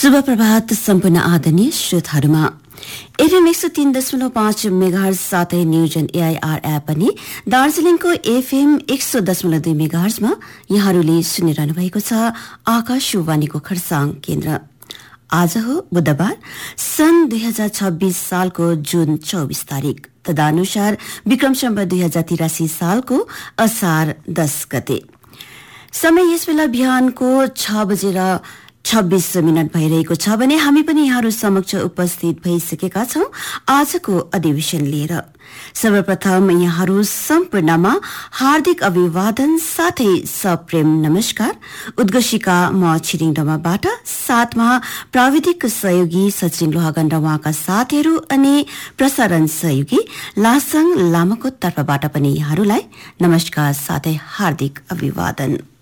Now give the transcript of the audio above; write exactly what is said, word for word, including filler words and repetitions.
शुभ प्रभात सम्पूर्ण आदरणीय श्रोताहरूमा। एफएम एक सौ तीन दशमलव पाँच मेगाहर्ज साथै न्युजन एआईआर एप अनि दार्जीलिङको एफएम एक सौ दशमलव दुई मेगाहर्जमा यहाँहरूले सुनिरहनु भएको छ आकाशवाणीको खरसाङ केन्द्र। आज हो बुधबार सन् दुई हजार छब्बीस सालको जुन चौबीस तारिक तदनुसार विक्रम सम्वत दुई हजार तिरासी सालको असार दस गते। समय यसबेला बिहानको छ बजेर छब्बीस मिनट भइरहेको छ भने हामी पनि यहाँहरू समक्ष उपस्थित भइसकेका छौं आजको अधिवेशन लिएर। सर्वप्रथम यहाँहरू सम्पूर्णमा हार्दिक अभिवादन साथै सप्रेम नमस्कार। उद्घोषिका म छिरिङ डमाबाट, साथमा प्राविधिक सहयोगी सचिन लोहागन र उहाँका साथीहरू अनि प्रसारण सहयोगी लासङ लामाको तर्फबाट पनि यहाँहरूलाई नमस्कार साथै हार्दिक अभिवादन।